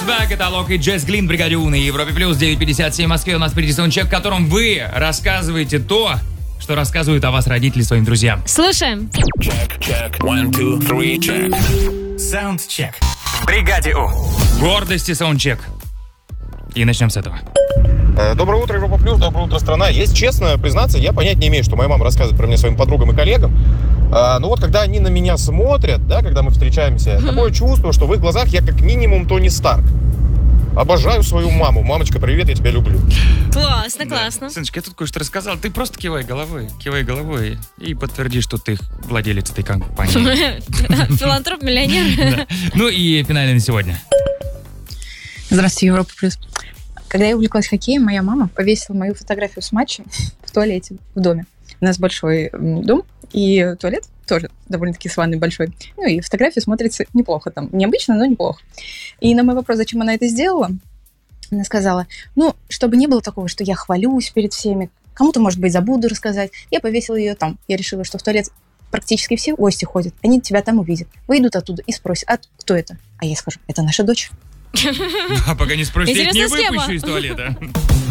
back. Это Алок и Джесс Глин, бригаде У на Европе Плюс, 9:57 в Москве. У нас впереди саундчек, в котором вы рассказываете то, что рассказывают о вас родители своим друзьям. Слушаем. Check. 1, 2, 3, check. Саундчек. В бригаде У. Гордости саундчек. И начнем с этого. Доброе утро, Европа Плюс, доброе утро, страна. Если честно признаться, я понять не имею, что моя мама рассказывает про меня своим подругам и коллегам. Но вот когда они на меня смотрят, да, когда мы встречаемся, такое чувство, что в их глазах я как минимум Тони Старк. Обожаю свою маму. Мамочка, привет, я тебя люблю. Классно, Да. классно. Сыночка, я тут кое-что рассказал. Ты просто кивай головой и подтверди, что ты владелец этой компании. Филантроп-миллионер. Да. Ну и финальный на сегодня. Здравствуйте, Европа Плюс. Когда я увлеклась хоккеем, моя мама повесила мою фотографию с матча в туалете в доме. У нас большой дом, и туалет тоже довольно-таки с ванной большой. Ну и фотография смотрится неплохо там. Необычно, но неплохо. И на мой вопрос, зачем она это сделала, она сказала, чтобы не было такого, что я хвалюсь перед всеми, кому-то, может быть, забуду рассказать. Я повесила ее там. Я решила, что в туалет практически все гости ходят. Они тебя там увидят. Выйдут оттуда и спросят, а кто это? А я скажу, это наша дочь. А пока не спросите, я их не Интересная схема. выпущу из туалета.